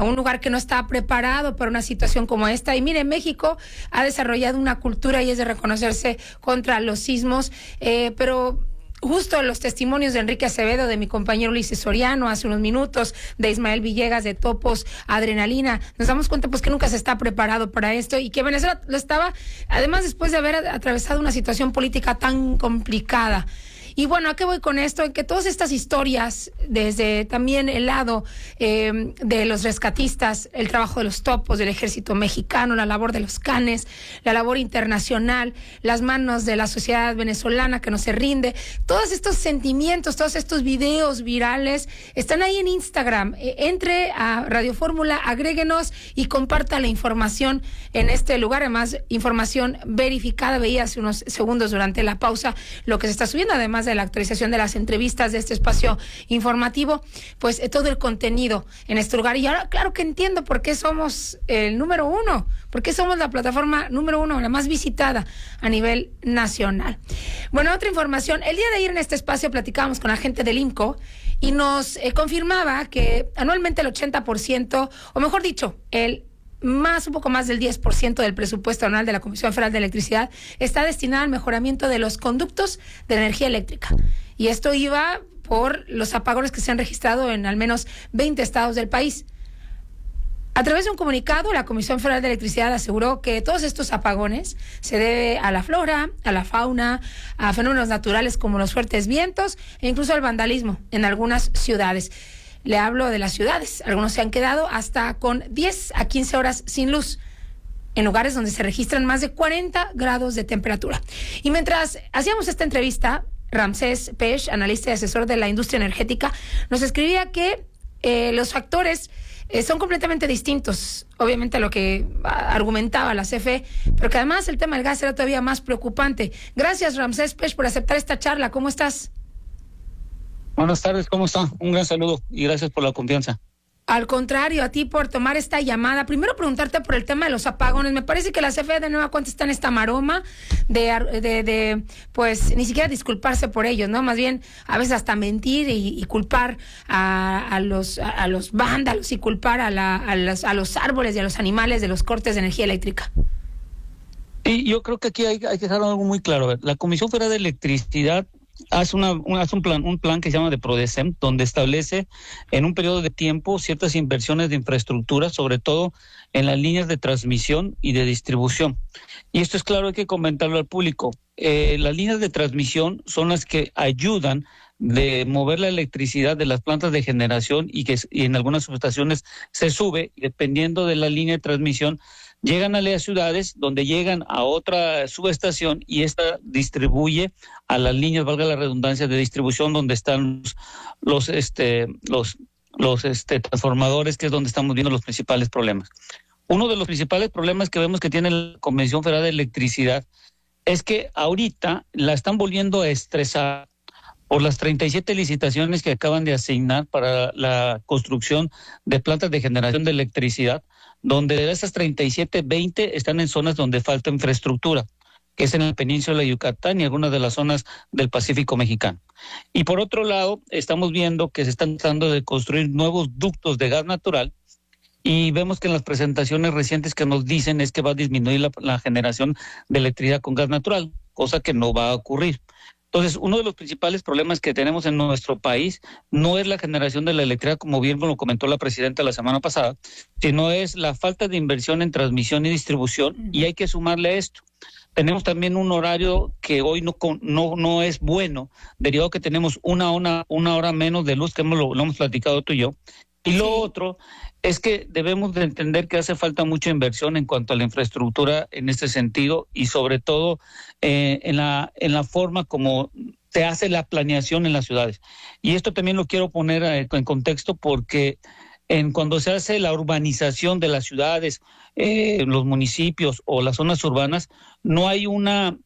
un lugar que no está preparado para una situación como esta. Y mire, México ha desarrollado una cultura y es de reconocerse contra los sismos, pero justo los testimonios de Enrique Acevedo, de mi compañero Ulises Soriano hace unos minutos, de Ismael Villegas, de Topos Adrenalina, nos damos cuenta pues que nunca se está preparado para esto y que Venezuela lo estaba, además después de haber atravesado una situación política tan complicada. Y bueno, ¿a qué voy con esto? En que todas estas historias, desde también el lado de los rescatistas, el trabajo de los topos, del ejército mexicano, la labor de los canes, la labor internacional, las manos de la sociedad venezolana que no se rinde, todos estos sentimientos, todos estos videos virales están ahí en Instagram. Entre a Radio Fórmula, agréguenos y comparta la información en este lugar. Además, información verificada. Veía hace unos segundos durante la pausa lo que se está subiendo, además de la actualización de las entrevistas de este espacio informativo, pues todo el contenido en este lugar. Y ahora, claro que entiendo por qué somos el número uno, por qué somos la plataforma número uno, la más visitada a nivel nacional. Bueno, otra información. El día de ayer en este espacio platicábamos con la gente del IMCO y nos confirmaba que anualmente el 80%, o mejor dicho, un poco más del 10% del presupuesto anual de la Comisión Federal de Electricidad está destinado al mejoramiento de los conductos de energía eléctrica. Y esto iba por los apagones que se han registrado en al menos 20 estados del país. A través de un comunicado, la Comisión Federal de Electricidad aseguró que todos estos apagones se debe a la flora, a la fauna, a fenómenos naturales como los fuertes vientos e incluso al vandalismo en algunas ciudades. Le hablo de las ciudades. Algunos se han quedado hasta con 10 a 15 horas sin luz en lugares donde se registran más de 40 grados de temperatura. Y mientras hacíamos esta entrevista, Ramsés Pech, analista y asesor de la industria energética, nos escribía que los factores son completamente distintos, obviamente, a lo que argumentaba la CFE, pero que además el tema del gas era todavía más preocupante. Gracias, Ramsés Pech, por aceptar esta charla. ¿Cómo estás? Buenas tardes, ¿cómo está? Un gran saludo y gracias por la confianza. Al contrario, a ti por tomar esta llamada. Primero preguntarte por el tema de los apagones. Me parece que la CFE de nueva cuenta está en esta maroma de pues ni siquiera disculparse por ellos, ¿no? Más bien a veces hasta mentir y culpar a los vándalos y culpar a los árboles y a los animales de los cortes de energía eléctrica. Y yo creo que aquí hay que dejar algo muy claro. A ver, la Comisión Federal de Electricidad hace un plan que se llama de PRODECEM, donde establece en un periodo de tiempo ciertas inversiones de infraestructura, sobre todo en las líneas de transmisión y de distribución. Y esto es claro, hay que comentarlo al público. Las líneas de transmisión son las que ayudan de mover la electricidad de las plantas de generación y en algunas subestaciones se sube, dependiendo de la línea de transmisión, llegan a las ciudades donde llegan a otra subestación y esta distribuye a las líneas, valga la redundancia, de distribución donde están los transformadores, que es donde estamos viendo los principales problemas. Uno de los principales problemas que vemos que tiene la Comisión Federal de Electricidad es que ahorita la están volviendo a estresar por las 37 licitaciones que acaban de asignar para la construcción de plantas de generación de electricidad, donde de esas 37, 20 están en zonas donde falta infraestructura, que es en la península de Yucatán y algunas de las zonas del Pacífico mexicano. Y por otro lado, estamos viendo que se están tratando de construir nuevos ductos de gas natural y vemos que en las presentaciones recientes que nos dicen es que va a disminuir la generación de electricidad con gas natural, cosa que no va a ocurrir. Entonces, uno de los principales problemas que tenemos en nuestro país no es la generación de la electricidad, como bien lo comentó la presidenta la semana pasada, sino es la falta de inversión en transmisión y distribución, y hay que sumarle a esto. Tenemos también un horario que hoy no es bueno, derivado que tenemos una hora menos de luz, que lo hemos platicado tú y yo. Y lo otro es que debemos de entender que hace falta mucha inversión en cuanto a la infraestructura en este sentido y sobre todo en la forma como se hace la planeación en las ciudades. Y esto también lo quiero poner en contexto porque cuando se hace la urbanización de las ciudades, los municipios o las zonas urbanas, no hay una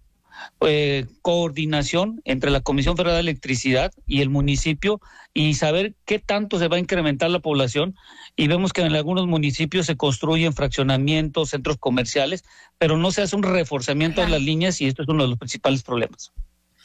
coordinación entre la Comisión Federal de Electricidad y el municipio y saber qué tanto se va a incrementar la población, y vemos que en algunos municipios se construyen fraccionamientos, centros comerciales, pero no se hace un reforzamiento de las líneas y esto es uno de los principales problemas.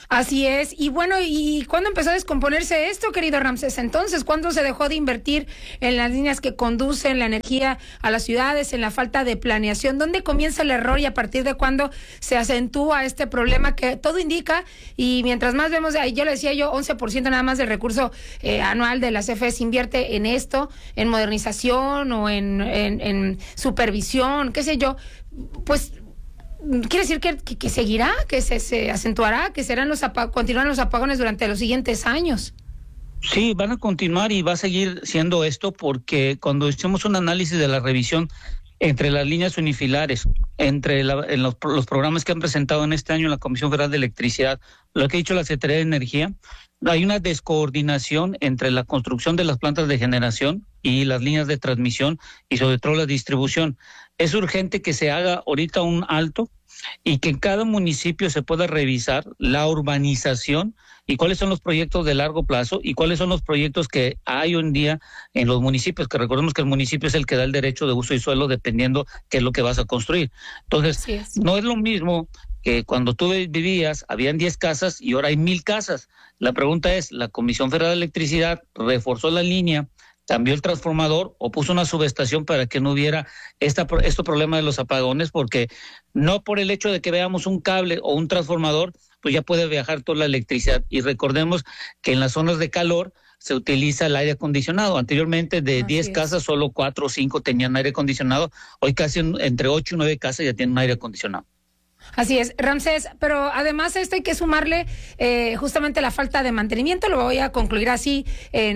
Así es. Y bueno, ¿y cuándo empezó a descomponerse esto, querido Ramsés? Entonces, ¿cuándo se dejó de invertir en las líneas que conducen la energía a las ciudades, en la falta de planeación? ¿Dónde comienza el error y a partir de cuándo se acentúa este problema que todo indica? Y mientras más vemos, yo le decía 11% nada más del recurso anual de la CFE se invierte en esto, en modernización o en supervisión, qué sé yo, pues quiere decir que seguirá, que se acentuará, que serán continuarán los apagones durante los siguientes años. Sí, van a continuar y va a seguir siendo esto porque cuando hicimos un análisis de la revisión entre las líneas unifilares, entre los programas que han presentado en este año en la Comisión Federal de Electricidad, lo que ha dicho la Secretaría de Energía, hay una descoordinación entre la construcción de las plantas de generación y las líneas de transmisión y sobre todo la distribución. Es urgente que se haga ahorita un alto y que en cada municipio se pueda revisar la urbanización y cuáles son los proyectos de largo plazo y cuáles son los proyectos que hay hoy en día en los municipios, que recordemos que el municipio es el que da el derecho de uso y suelo dependiendo qué es lo que vas a construir. Entonces, no es lo mismo que cuando tú vivías, habían 10 casas y ahora hay 1,000 casas. La pregunta es, ¿la Comisión Federal de Electricidad reforzó la línea, cambió el transformador o puso una subestación para que no hubiera este problema de los apagones? Porque no por el hecho de que veamos un cable o un transformador, pues ya puede viajar toda la electricidad. Y recordemos que en las zonas de calor se utiliza el aire acondicionado. Anteriormente de 10 casas, solo 4 o 5 tenían aire acondicionado. Hoy casi entre 8 y 9 casas ya tienen aire acondicionado. Así es, Ramsés, pero además a esto hay que sumarle justamente la falta de mantenimiento, lo voy a concluir así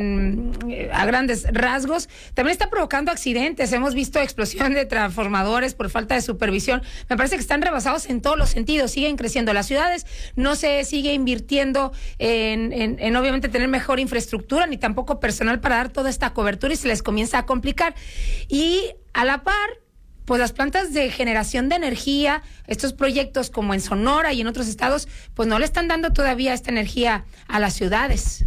a grandes rasgos. También está provocando accidentes, hemos visto explosión de transformadores por falta de supervisión. Me parece que están rebasados en todos los sentidos, siguen creciendo las ciudades, no se sigue invirtiendo en obviamente tener mejor infraestructura, ni tampoco personal para dar toda esta cobertura y se les comienza a complicar. Y a la par, pues las plantas de generación de energía, estos proyectos como en Sonora y en otros estados, pues no le están dando todavía esta energía a las ciudades.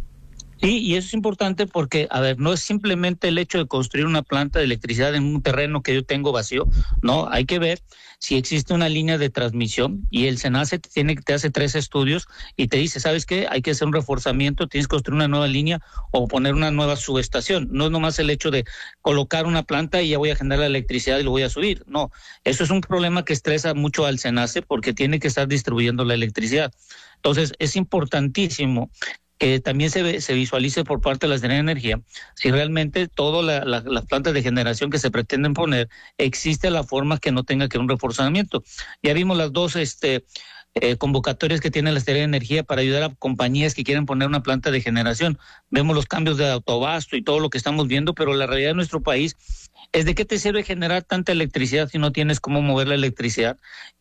Sí, y eso es importante porque, a ver, no es simplemente el hecho de construir una planta de electricidad en un terreno que yo tengo vacío, no, hay que ver si existe una línea de transmisión y el SENACE te hace 3 estudios y te dice, ¿sabes qué? Hay que hacer un reforzamiento, tienes que construir una nueva línea o poner una nueva subestación. No es nomás el hecho de colocar una planta y ya voy a generar la electricidad y lo voy a subir. No, eso es un problema que estresa mucho al SENACE porque tiene que estar distribuyendo la electricidad. Entonces, es importantísimo que también se visualice por parte de la Secretaría de Energía si realmente todas las plantas de generación que se pretenden poner, existe la forma que no tenga que un reforzamiento. Ya vimos las 2 convocatorias que tiene la Secretaría de Energía para ayudar a compañías que quieren poner una planta de generación. Vemos los cambios de autoabasto y todo lo que estamos viendo, pero la realidad de nuestro país es de qué te sirve generar tanta electricidad si no tienes cómo mover la electricidad.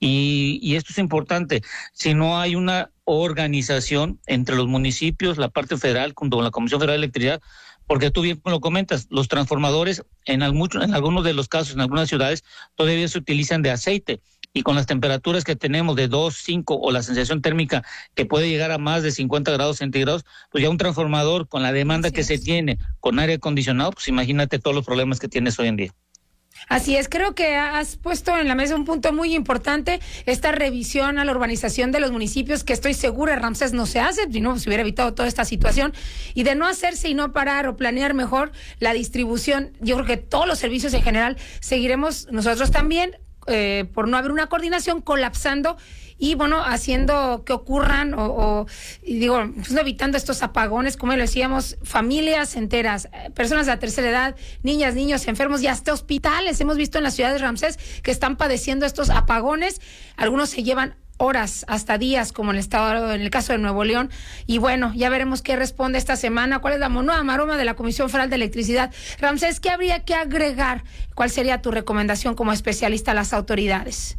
Y esto es importante, si no hay una organización entre los municipios, la parte federal, junto con la Comisión Federal de Electricidad, porque tú bien lo comentas, los transformadores en algunos de los casos, en algunas ciudades, todavía se utilizan de aceite. Y con las temperaturas que tenemos de 2, 5 o la sensación térmica que puede llegar a más de 50 grados centígrados, pues ya un transformador con la demanda que se tiene con aire acondicionado, pues imagínate todos los problemas que tienes hoy en día. Así es, creo que has puesto en la mesa un punto muy importante, esta revisión a la urbanización de los municipios que estoy segura, Ramsés, no se hace, si no se hubiera evitado toda esta situación, y de no hacerse y no parar o planear mejor la distribución, yo creo que todos los servicios en general seguiremos nosotros también, por no haber una coordinación, colapsando y bueno, haciendo que ocurran pues, evitando estos apagones, como lo decíamos, familias enteras, personas de la tercera edad, niñas, niños enfermos y hasta hospitales. Hemos visto en las ciudades, Ramsés, que están padeciendo estos apagones. Algunos se llevan horas, hasta días, como en el caso de Nuevo León. Y bueno, ya veremos qué responde esta semana, cuál es la nueva maroma de la Comisión Federal de Electricidad. Ramsés, ¿qué habría que agregar? ¿Cuál sería tu recomendación como especialista a las autoridades?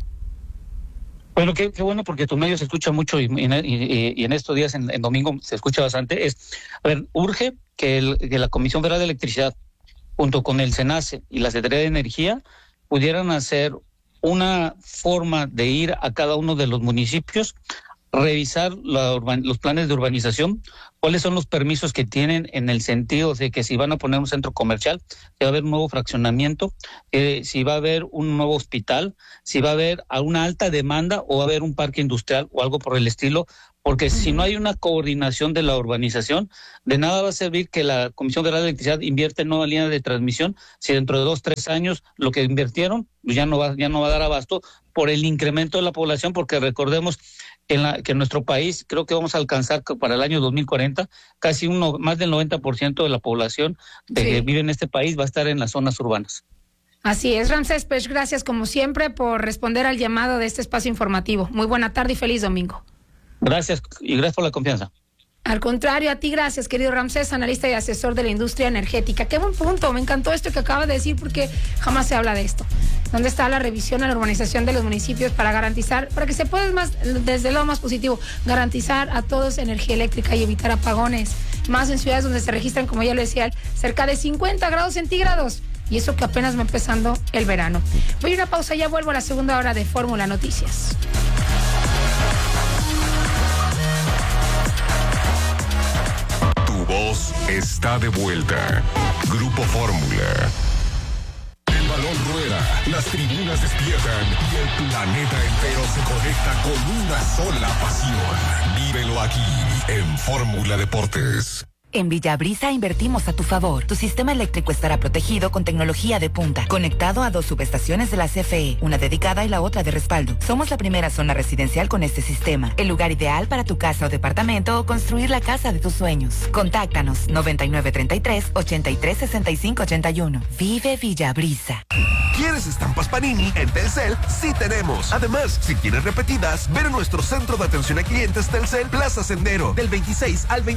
Bueno, qué bueno, porque tu medio se escucha mucho y en estos días, en domingo, se escucha bastante. Urge que la Comisión Federal de Electricidad, junto con el SENACE y la Secretaría de Energía, pudieran hacer una forma de ir a cada uno de los municipios, revisar los planes de urbanización, cuáles son los permisos que tienen en el sentido de que si van a poner un centro comercial, si va a haber un nuevo fraccionamiento, si va a haber un nuevo hospital, si va a haber una alta demanda o va a haber un parque industrial o algo por el estilo, porque si no hay una coordinación de la urbanización, de nada va a servir que la Comisión Federal de Electricidad invierte en nueva línea de transmisión si dentro de 2-3 años lo que invirtieron ya no va a dar abasto por el incremento de la población, porque recordemos que en nuestro país creo que vamos a alcanzar para el año 2040 casi más del 90% de la población que vive en este país va a estar en las zonas urbanas. Así es, Ramsés Pech, gracias como siempre por responder al llamado de este espacio informativo. Muy buena tarde y feliz domingo. Gracias y gracias por la confianza. Al contrario, a ti gracias, querido Ramsés, analista y asesor de la industria energética. Qué buen punto, me encantó esto que acaba de decir porque jamás se habla de esto. ¿Dónde está la revisión a la urbanización de los municipios para garantizar, para que se pueda desde el lado más positivo, garantizar a todos energía eléctrica y evitar apagones? Más en ciudades donde se registran, como ya lo decía, cerca de 50 grados centígrados. Y eso que apenas va empezando el verano. Voy a una pausa, ya vuelvo a la segunda hora de Fórmula Noticias. Voz está de vuelta. Grupo Fórmula. El balón rueda, las tribunas despiertan y el planeta entero se conecta con una sola pasión. Vívelo aquí en Fórmula Deportes. En Villabrisa invertimos a tu favor. Tu sistema eléctrico estará protegido con tecnología de punta, conectado a 2 subestaciones de la CFE, una dedicada y la otra de respaldo. Somos la primera zona residencial con este sistema, el lugar ideal para tu casa o departamento o construir la casa de tus sueños. Contáctanos 9933-836581. Vive Villabrisa. ¿Quieres estampas Panini? En Telcel sí tenemos. Además, si quieres repetidas, ven a nuestro centro de atención a clientes Telcel Plaza Sendero del 26 al 20.